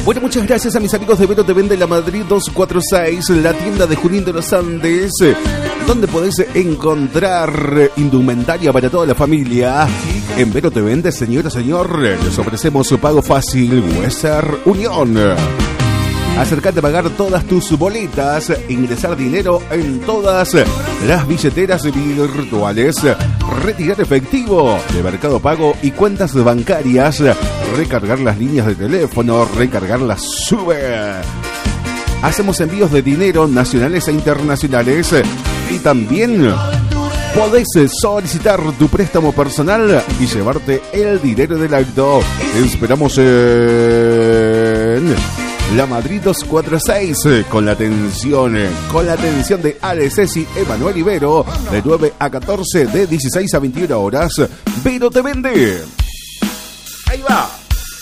Bueno, muchas gracias a mis amigos de Vero Te Vende La Madrid 246, la tienda de Junín de los Andes, donde podés encontrar indumentaria para toda la familia. En Vero Te Vende, señora, señor, les ofrecemos su pago fácil, Western Unión. Acércate a pagar todas tus boletas, ingresar dinero en todas las billeteras virtuales, retirar efectivo de Mercado Pago y cuentas bancarias, recargar las líneas de teléfono, recargar la SUBE. Hacemos envíos de dinero nacionales e internacionales y también podés solicitar tu préstamo personal y llevarte el dinero del acto. Te esperamos en La Madrid 246 con la atención de Ale, Ceci, Emanuel y Vero, de 9 a 14, de 16 a 21 horas. Vero Te Vende. Ahí va.